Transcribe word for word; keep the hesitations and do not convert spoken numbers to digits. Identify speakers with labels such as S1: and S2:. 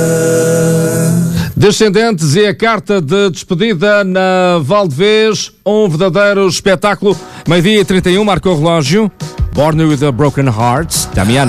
S1: Descendentes e a carta de despedida na Valdevez, um verdadeiro espetáculo. Meio-dia e trinta e um, marcou o relógio. Born with a Broken Heart, Damiano.